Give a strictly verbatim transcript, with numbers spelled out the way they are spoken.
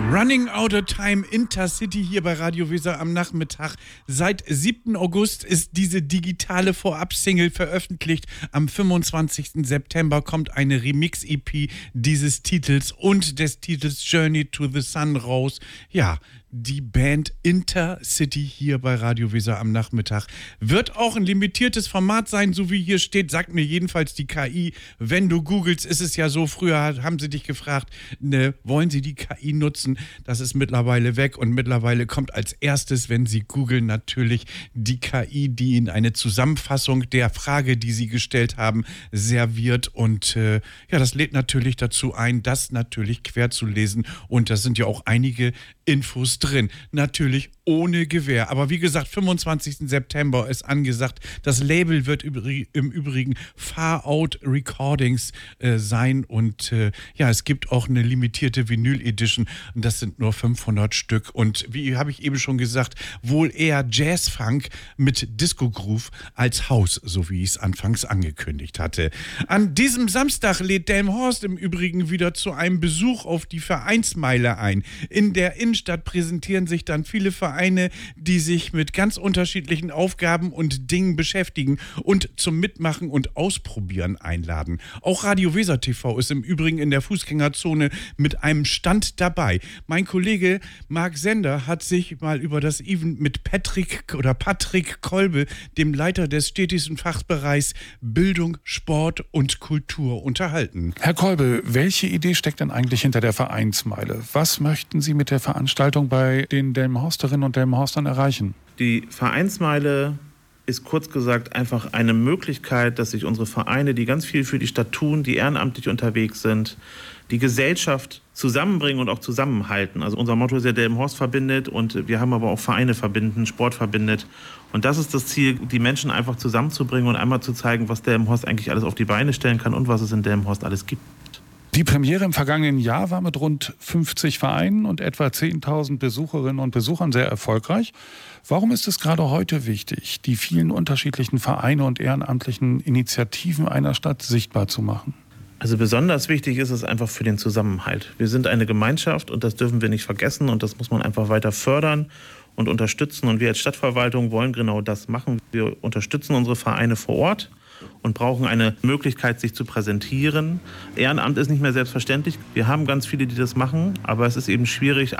Running Out of Time, Intercity hier bei Radio Weser am Nachmittag. Seit siebten August ist diese digitale Vorab-Single veröffentlicht. Am fünfundzwanzigsten September kommt eine Remix-E P dieses Titels und des Titels Journey to the Sun raus. Ja, die Band Intercity hier bei Radio Weser am Nachmittag. Wird auch ein limitiertes Format sein, so wie hier steht, sagt mir jedenfalls die K I. Wenn du googelst, ist es ja so, früher haben sie dich gefragt, ne, wollen sie die K I nutzen? Das ist mittlerweile weg und mittlerweile kommt als erstes, wenn sie googeln, natürlich die K I, die ihnen eine Zusammenfassung der Frage, die sie gestellt haben, serviert. Und äh, ja, das lädt natürlich dazu ein, das natürlich quer zu lesen. Und da sind ja auch einige Infos drin. Natürlich ohne Gewähr. Aber wie gesagt, fünfundzwanzigsten September ist angesagt. Das Label wird im Übrigen Far Out Recordings äh, sein. Und äh, ja, es gibt auch eine limitierte Vinyl Edition. Und das sind nur fünfhundert Stück. Und wie habe ich eben schon gesagt, wohl eher Jazz-Funk mit Disco-Groove als House, so wie ich es anfangs angekündigt hatte. An diesem Samstag lädt Delmenhorst im Übrigen wieder zu einem Besuch auf die Vereinsmeile ein. In der Innenstadt präsentieren sich dann viele Vereine, die sich mit ganz unterschiedlichen Aufgaben und Dingen beschäftigen und zum Mitmachen und Ausprobieren einladen. Auch Radio Weser T V ist im Übrigen in der Fußgängerzone mit einem Stand dabei. Mein Kollege Marc Sender hat sich mal über das Event mit Patrick oder Patrick Kolbe, dem Leiter des städtischen Fachbereichs Bildung, Sport und Kultur, unterhalten. Herr Kolbe, welche Idee steckt denn eigentlich hinter der Vereinsmeile? Was möchten Sie mit der Veranstaltung bei den Delmenhorsterinnen und Delmenhorstern erreichen? Die Vereinsmeile ist kurz gesagt einfach eine Möglichkeit, dass sich unsere Vereine, die ganz viel für die Stadt tun, die ehrenamtlich unterwegs sind, die Gesellschaft zusammenbringen und auch zusammenhalten. Also unser Motto ist ja Delmenhorst verbindet und wir haben aber auch Vereine verbinden, Sport verbindet. Und das ist das Ziel, die Menschen einfach zusammenzubringen und einmal zu zeigen, was Delmenhorst eigentlich alles auf die Beine stellen kann und was es in Delmenhorst alles gibt. Die Premiere im vergangenen Jahr war mit rund fünfzig Vereinen und etwa zehntausend Besucherinnen und Besuchern sehr erfolgreich. Warum ist es gerade heute wichtig, die vielen unterschiedlichen Vereine und ehrenamtlichen Initiativen einer Stadt sichtbar zu machen? Also besonders wichtig ist es einfach für den Zusammenhalt. Wir sind eine Gemeinschaft und das dürfen wir nicht vergessen und das muss man einfach weiter fördern und unterstützen. Und wir als Stadtverwaltung wollen genau das machen. Wir unterstützen unsere Vereine vor Ort und brauchen eine Möglichkeit, sich zu präsentieren. Ehrenamt ist nicht mehr selbstverständlich. Wir haben ganz viele, die das machen, aber es ist eben schwierig,